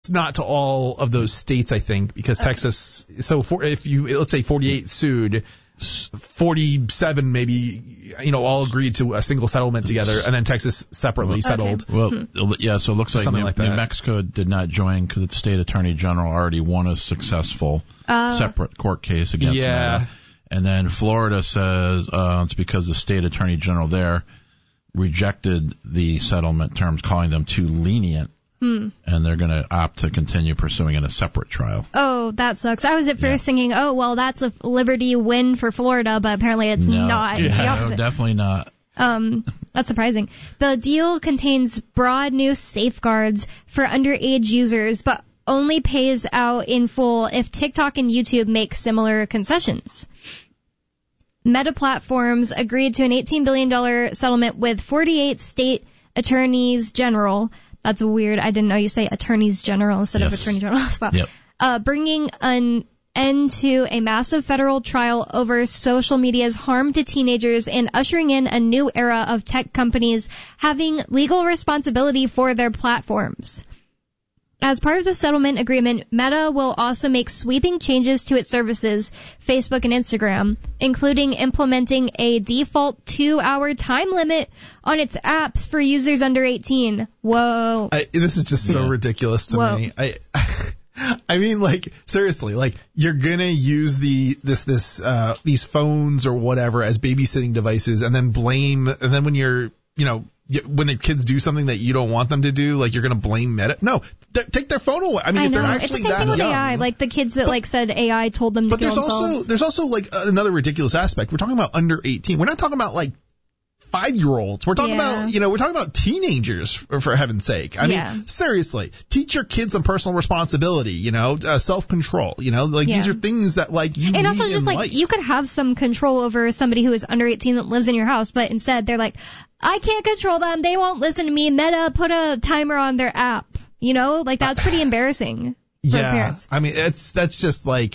not to all of those states, I think, because Texas. So if you let's say 48 sued, 47 maybe all agreed to a single settlement together, and then Texas separately settled. Well, yeah. So it looks like New Mexico did not join because the state attorney general already won a successful separate court case against Meta. And then Florida says it's because the state attorney general there rejected the settlement terms, calling them too lenient. And they're going to opt to continue pursuing in a separate trial. Oh, that sucks. I was at first thinking, oh, well, that's a Liberty win for Florida, but apparently it's not. It's the opposite. No, definitely not. That's surprising. The deal contains broad new safeguards for underage users, but only pays out in full if TikTok and YouTube make similar concessions. Meta Platforms agreed to an $18 billion settlement with 48 state attorneys general. That's weird. I didn't know you say attorneys general instead of attorney general as well. Yep. Bringing an end to a massive federal trial over social media's harm to teenagers and ushering in a new era of tech companies having legal responsibility for their platforms. As part of the settlement agreement, Meta will also make sweeping changes to its services, Facebook and Instagram, including implementing a default 2-hour time limit on its apps for users under 18. Whoa. This is just so ridiculous to me. I mean, like, seriously, like, you're gonna use these phones or whatever as babysitting devices and then when you're, when the kids do something that you don't want them to do, like, you're going to blame Meta. No, take their phone away. I mean, if they're actually it's the same thing with young, AI. Like the kids that said AI told them to kill themselves. But there's also like another ridiculous aspect. We're talking about under 18. We're not talking about like 5-year-olds. We're talking about, we're talking about teenagers, for heaven's sake. I mean, seriously, teach your kids some personal responsibility, self-control, these are things that, like, you and need also just, in like, life. You could have some control over somebody who is under 18 that lives in your house, but instead they're like, I can't control them. They won't listen to me. Meta put a timer on their app. That's pretty embarrassing for parents. I mean, that's just like,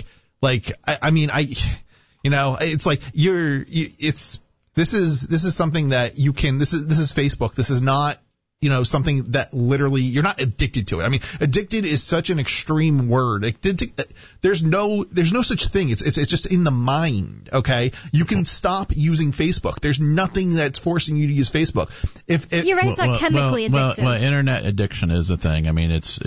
it's like this is something that you can, this is Facebook. This is not, something that literally, you're not addicted to it. I mean, addicted is such an extreme word. There's no such thing. It's just in the mind. Okay. You can stop using Facebook. There's nothing that's forcing you to use Facebook. You're right. It's not chemically addictive. Well, internet addiction is a thing. I mean, it's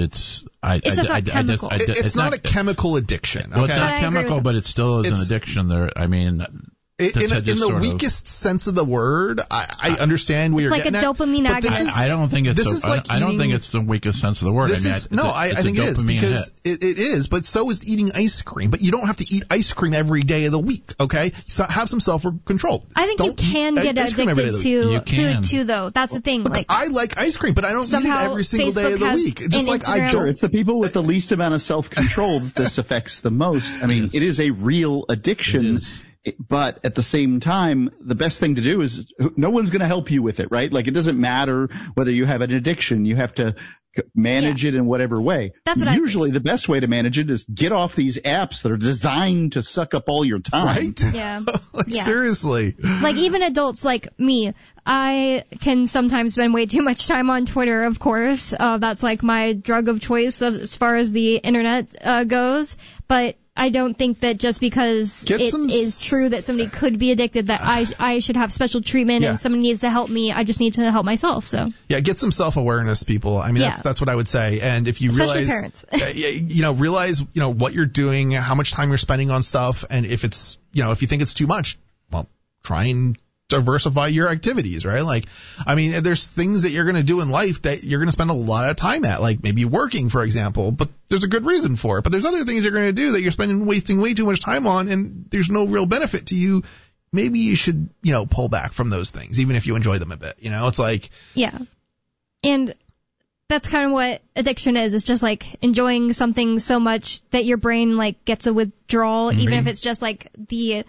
not chemical. It's not a chemical addiction. Okay? Well, it's not chemical, but it still is an addiction there. I mean, in the weakest sense of the word, I understand where you're getting at. It's like a dopamine agonist. I don't think it's the weakest sense of the word. I think it is because it is, but so is eating ice cream. But you don't have to eat ice cream every day of the week, okay? So have some self-control. I think you can get addicted to food too, though. That's the thing. Look, I like ice cream, but I don't eat it every single day of the week. Just like I don't. It's the people with the least amount of self-control that this affects the most. I mean, it is a real addiction. But at the same time, the best thing to do is no one's going to help you with it, right? Like, it doesn't matter whether you have an addiction. You have to manage it in whatever way. That's what usually the best way to manage it is get off these apps that are designed to suck up all your time. Right? Yeah. Seriously. Like, even adults like me, I can sometimes spend way too much time on Twitter, of course. That's like my drug of choice as far as the internet goes. But I don't think that just because it is true that somebody could be addicted that I should have special treatment and somebody needs to help me. I just need to help myself. So get some self-awareness, people. I mean, that's what I would say. And if you especially realize, parents. realize what you're doing, how much time you're spending on stuff, and if it's if you think it's too much, well, try and diversify your activities, right? Like, I mean, there's things that you're going to do in life that you're going to spend a lot of time at, like maybe working, for example, but there's a good reason for it. But there's other things you're going to do that you're wasting way too much time on, and there's no real benefit to you. Maybe you should, pull back from those things, even if you enjoy them a bit. It's like... Yeah. And that's kind of what addiction is. It's just like enjoying something so much that your brain like gets a withdrawal, even if it's just like the...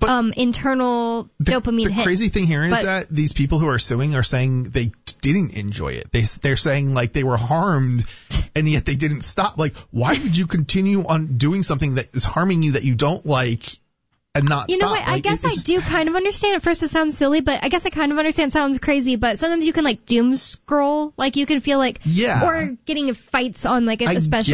internal dopamine hit. The crazy thing here is that these people who are suing are saying they didn't enjoy it. They're saying like they were harmed, and yet they didn't stop. Like, why would you continue on doing something that is harming you that you don't like and not stop? You know what? I guess I do kind of understand. At first it sounds silly, but I guess I kind of understand. It sounds crazy, but sometimes you can like doom scroll. Like you can feel like, or getting fights on like especially